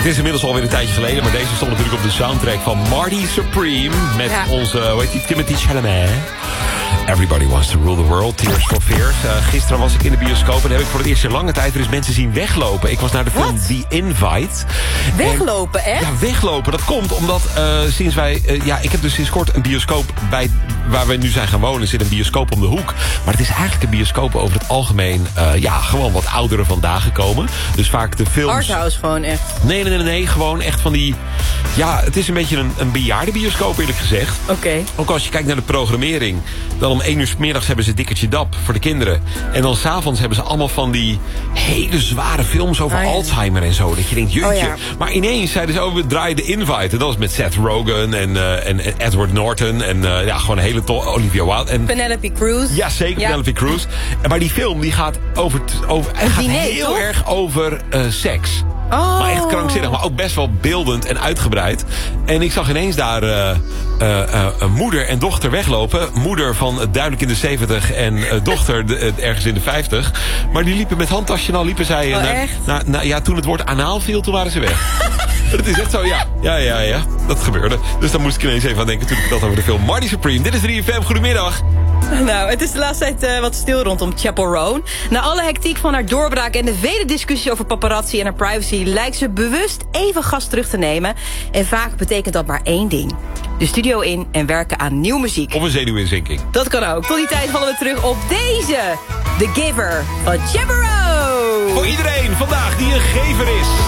Het is inmiddels alweer een tijdje geleden, maar deze stond natuurlijk op de soundtrack van Marty Supreme. Met onze, hoe heet die, Timothée Chalamet. Everybody Wants to Rule the World, Tears for Fears. Gisteren was ik in de bioscoop en heb ik voor het eerst in lange tijd weer eens mensen zien weglopen. Ik was naar de film The Invite. Weglopen, hè? Ja, weglopen. Dat komt omdat sinds wij... ik heb dus sinds kort een bioscoop bij waar we nu zijn gaan wonen. Zit een bioscoop om de hoek. Maar het is eigenlijk een bioscoop over het algemeen... gewoon wat ouderen vandaag gekomen. Dus vaak de films... Arthouse gewoon echt. Nee. Gewoon echt van die... Ja, het is een beetje een bejaardenbioscoop eerlijk gezegd. Oké. Ook als je kijkt naar de programmering... dan om 1 uur 's middags hebben ze Dikkertje Dap voor de kinderen. En dan 's avonds hebben ze allemaal van die hele zware films over Alzheimer en zo. Dat je denkt, jeetje. Maar ineens zeiden ze, we draaien de Invite. En dat was met Seth Rogen en Edward Norton. En gewoon een hele Olivia Wilde. En Penelope Cruz. Ja, zeker, Penelope Cruz. Maar die film die gaat heel erg over seks. Oh. Maar echt krankzinnig, maar ook best wel beeldend en uitgebreid. En ik zag ineens daar moeder en dochter weglopen. Moeder van duidelijk in de 70 en dochter ergens in de 50. Maar die liepen met handtasje en al liepen zij... echt? Toen het woord anaal viel, toen waren ze weg. Dat is echt zo, ja. Dat gebeurde. Dus daar moest ik ineens even aan denken toen ik dat over de film Marty Supreme. Dit is 3FM, goedemiddag. Nou, het is de laatste tijd wat stil rondom Chappell Roan. Na alle hectiek van haar doorbraak en de vele discussies over paparazzi en haar privacy... lijkt ze bewust even gas terug te nemen. En vaak betekent dat maar één ding. De studio in en werken aan nieuwe muziek. Of een zenuwinzinking. Dat kan ook. Tot die tijd vallen we terug op deze. The Giver van Chappell Roan. Voor iedereen vandaag die een gever is.